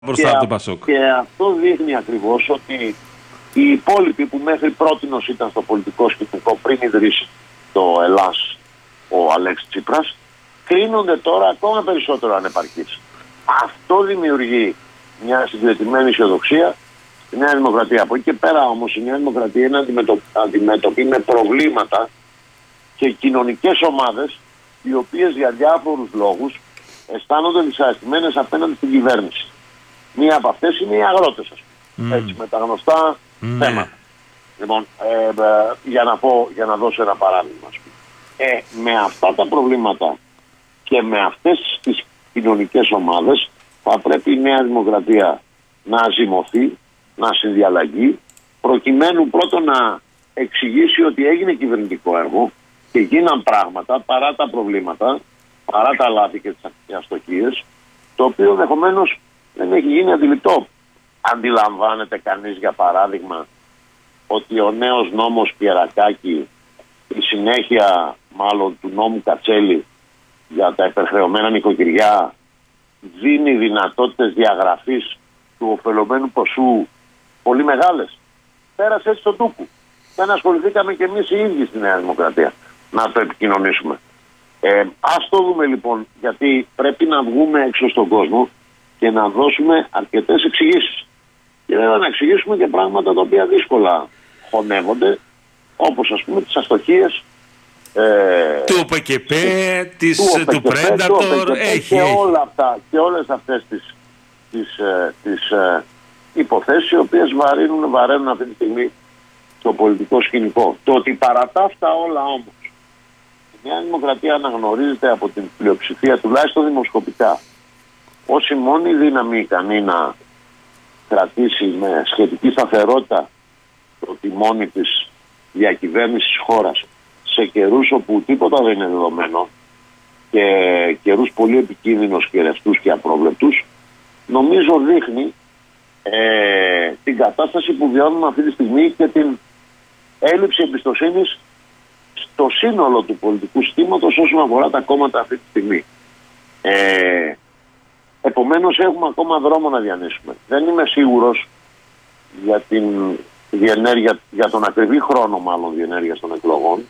μπροστά από το Πασόκ. Και αυτό δείχνει ακριβώς ότι οι υπόλοιποι που μέχρι πρότινος ήταν στο πολιτικό σκηνικό πριν ιδρύσει το Ελλάς ο Αλέξης Τσίπρας, κρίνονται τώρα ακόμα περισσότερο ανεπαρκείς. Αυτό δημιουργεί μια συγκεκριμένη αισιοδοξία στη Νέα Δημοκρατία. Από εκεί και πέρα όμως η Νέα Δημοκρατία είναι αντιμέτωπη με προβλήματα και κοινωνικές ομάδες οι οποίες για διάφορους λόγους αισθάνονται δυσαρεστημένες απέναντι στην κυβέρνηση. Μία από αυτές είναι οι αγρότες, ας πούμε. Έτσι, με τα γνωστά θέματα. Λοιπόν, για να δώσω ένα παράδειγμα, ας πούμε. Με αυτά τα προβλήματα και με αυτές τις κοινωνικές ομάδες θα πρέπει η Νέα Δημοκρατία να ζυμωθεί, να συνδιαλλαγεί, προκειμένου πρώτον να εξηγήσει ότι έγινε κυβερνητικό έργο και γίναν πράγματα παρά τα προβλήματα, παρά τα λάθη και τις αστοχίες, το οποίο ενδεχομένως δεν έχει γίνει αντιληπτό. Αντιλαμβάνεται κανείς, για παράδειγμα, ότι ο νέος νόμος Πιερακάκη, η συνέχεια μάλλον του νόμου Κατσέλη για τα υπερχρεωμένα νοικοκυριά, δίνει δυνατότητες διαγραφής του ωφελωμένου ποσού πολύ μεγάλες? Πέρασε έτσι στον τούκου. Δεν ασχοληθήκαμε κι εμείς οι ίδιοι στη Νέα Δημοκρατία να το επικοινωνήσουμε. Ας το δούμε λοιπόν, γιατί πρέπει να βγούμε έξω στον κόσμο και να δώσουμε αρκετές εξηγήσεις. Και βέβαια να εξηγήσουμε και πράγματα τα οποία δύσκολα χωνεύονται, όπως ας πούμε τις αστοχίες του ΟΠΕΚΕΠ, του Πρέντατορ, και όλα αυτά, και όλες αυτές τις υποθέσεις οι οποίες βαραίνουν αυτή τη στιγμή το πολιτικό σκηνικό. Το ότι παρά τα αυτά όλα όμως η Νέα Δημοκρατία αναγνωρίζεται από την πλειοψηφία, τουλάχιστον δημοσκοπικά, ως η μόνη δύναμη ικανή να κρατήσει με σχετική σταθερότητα το τιμόνι της διακυβέρνησης χώρας σε καιρούς όπου τίποτα δεν είναι δεδομένο και καιρούς πολύ επικίνδυνους και ρευστούς και απρόβλεπτους, νομίζω δείχνει την κατάσταση που βιώνουμε αυτή τη στιγμή και την έλλειψη εμπιστοσύνης στο σύνολο του πολιτικού συστήματος όσον αφορά τα κόμματα αυτή τη στιγμή. Επομένως έχουμε ακόμα δρόμο να διανύσουμε. Δεν είμαι σίγουρος για την διενέργεια, για τον ακριβή χρόνο μάλλον διενέργειας των εκλογών,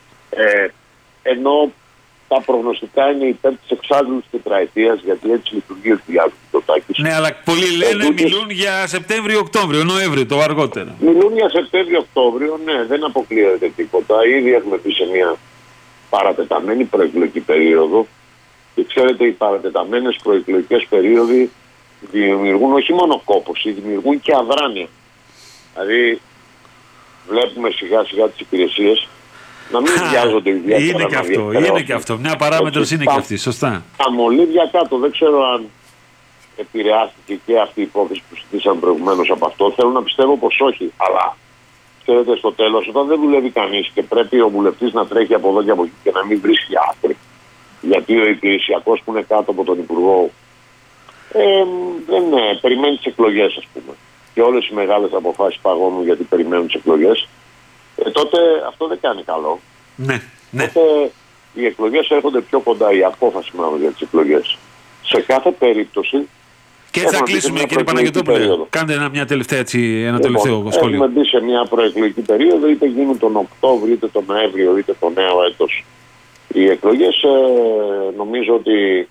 ενώ τα προγνωστικά είναι υπέρ της εξάντλησης τετραετίας, γιατί έτσι λειτουργεί ο Κυριάκος Μητσοτάκης. Ναι, αλλά πολλοί λένε, μιλούν για Σεπτέμβριο-Οκτώβριο, Νοέμβριο το αργότερο. Μιλούν για Σεπτέμβριο-Οκτώβριο, ναι, δεν αποκλείεται τίποτα. Ήδη έχουμε πει σε μια παρατεταμένη προεκλογική περίοδο. Και ξέρετε, οι παρατεταμένες προεκλογικές περίοδοι δημιουργούν όχι μόνο κόπωση, δημιουργούν και αδράνεια. Δηλαδή, βλέπουμε σιγά σιγά τις υπηρεσίες να μην βιάζονται ιδιαίτερα. Είναι και αυτό. Μια παράμετρος είναι και αυτή, σωστά. Τα μολύβια κάτω, δεν ξέρω αν επηρεάστηκε και αυτή η υπόθεση που συζητήσαμε προηγουμένως από αυτό. Θέλω να πιστεύω πως όχι. Αλλά ξέρετε, στο τέλος, όταν δεν δουλεύει κανείς και πρέπει ο βουλευτής να τρέχει από εδώ και από εκεί και να μην βρίσκει άκρη, γιατί ο υπηρεσιακός που είναι κάτω από τον Υπουργό δεν περιμένει τις εκλογές, ας πούμε, και όλες οι μεγάλες αποφάσεις παγώνουν γιατί περιμένουν τις εκλογές, τότε αυτό δεν κάνει καλό. Ναι. Τότε οι εκλογές έρχονται πιο κοντά, η απόφαση μάλλον για τις εκλογές. Σε κάθε περίπτωση. Και έτσι θα κλείσουμε, κύριε Παναγιωτόπουλε. Κάντε ένα τελευταίο σχόλιο. Έχουμε μπει σε μια προεκλογική περίοδο, είτε γίνουν τον Οκτώβριο, είτε τον Νοέμβριο, είτε το νέο έτος οι εκλογές. Νομίζω ότι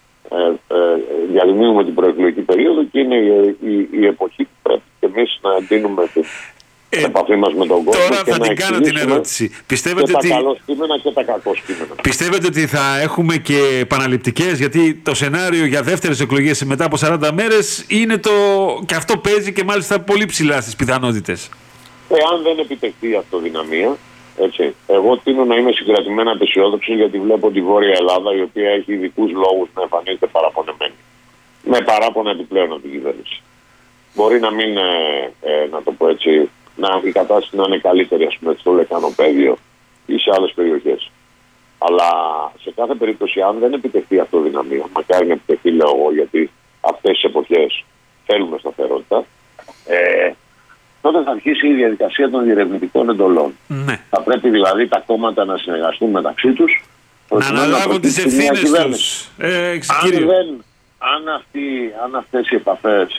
διανύουμε την προεκλογική περίοδο και είναι η εποχή που πρέπει και εμείς να εντείνουμε την επαφή μας με τον κόσμο. Τώρα θα την κάνω την ερώτηση. Πιστεύετε ότι τα καλό κείμενα και τα κακό κείμενα. Πιστεύετε ότι θα έχουμε και επαναληπτικές, γιατί το σενάριο για δεύτερες εκλογές μετά από 40 μέρες είναι και αυτό παίζει και μάλιστα πολύ ψηλά στις πιθανότητες? Εάν δεν επιτευχθεί η αυτοδυναμία, έτσι, εγώ τείνω να είμαι συγκρατημένα απεσιόδοξος, γιατί βλέπω τη Βόρεια Ελλάδα, η οποία έχει ειδικούς λόγους να εμφανίζεται παραπονεμένη. Με παράπονα επιπλέον από την κυβέρνηση. Μπορεί να μην, να το πω έτσι, η κατάσταση να είναι καλύτερη, ας πούμε, στο Λεκανοπέδιο ή σε άλλες περιοχές. Αλλά σε κάθε περίπτωση, αν δεν επιτευχθεί η αυτοδυναμία, μακάρι να επιτευχθεί, λέω εγώ, γιατί αυτές τις εποχές θέλουμε σταθερότητα, τότε θα αρχίσει η διαδικασία των διερευνητικών εντολών. Ναι. Θα πρέπει δηλαδή τα κόμματα να συνεργαστούν μεταξύ τους, να αναλάβουν τις ευθύνες τους. Αν αν αυτές οι επαφές